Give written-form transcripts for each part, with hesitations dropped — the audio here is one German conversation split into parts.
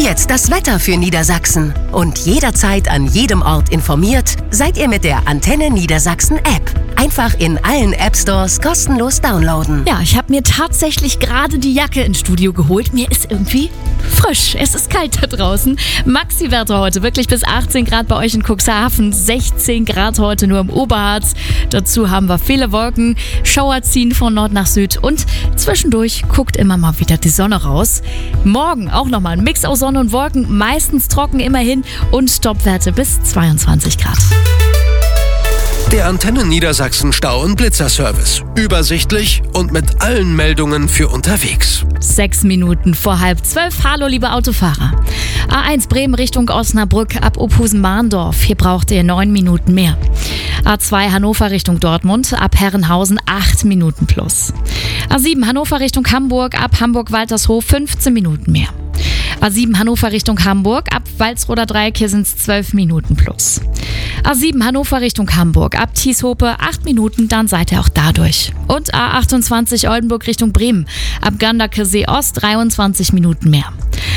jetzt das Wetter für Niedersachsen. Und jederzeit an jedem Ort informiert seid ihr mit der Antenne Niedersachsen App. Einfach in allen App-Stores kostenlos downloaden. Ja, ich habe mir tatsächlich gerade die Jacke ins Studio geholt. Mir ist irgendwie frisch. Es ist kalt da draußen. Maxi-Werte heute wirklich bis 18 Grad bei euch in Cuxhaven. 16 Grad heute nur im Oberharz. Dazu haben wir viele Wolken. Schauer ziehen von Nord nach Süd. Und zwischendurch guckt immer mal wieder die Sonne raus. Morgen auch nochmal ein Mix aus Sonne und Wolken. Meistens trocken immerhin. Und Topwerte bis 22 Grad. Der Antenne Niedersachsen Stau- und Blitzerservice. Übersichtlich und mit allen Meldungen für unterwegs. 6 Minuten vor 11:30. Hallo, liebe Autofahrer. A1 Bremen Richtung Osnabrück ab Ophusen-Mahndorf. Hier braucht ihr 9 Minuten mehr. A2 Hannover Richtung Dortmund ab Herrenhausen 8 Minuten plus. A7 Hannover Richtung Hamburg ab Hamburg-Waltershof 15 Minuten mehr. A7 Hannover Richtung Hamburg ab Walsroder Dreieck, hier sind es 12 Minuten plus. A7 Hannover Richtung Hamburg ab Tieshope 8 Minuten, dann seid ihr auch dadurch. Und A28 Oldenburg Richtung Bremen ab Gandakesee Ost 23 Minuten mehr.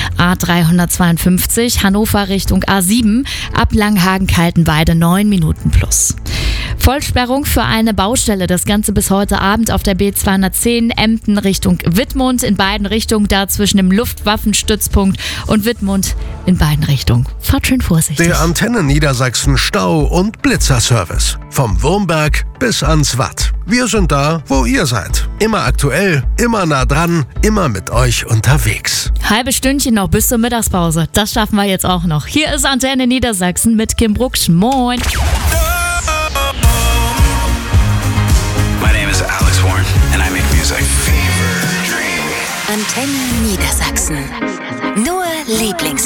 A352 Hannover Richtung A7 ab Langhagen-Kaltenweide 9 Minuten plus. Vollsperrung für eine Baustelle, das Ganze bis heute Abend auf der B210 Emden Richtung Wittmund, in beiden Richtungen, da zwischen dem Luftwaffenstützpunkt und Wittmund in beiden Richtungen. Fahrt schön vorsichtig. Der Antenne Niedersachsen Stau- und Blitzerservice. Vom Wurmberg bis ans Watt. Wir sind da, wo ihr seid. Immer aktuell, immer nah dran, immer mit euch unterwegs. Halbe Stündchen noch bis zur Mittagspause. Das schaffen wir jetzt auch noch. Hier ist Antenne Niedersachsen mit Kim Brucksch. Moin. My name is Alex Warren and I make music. Antenne Niedersachsen. Nur Lieblings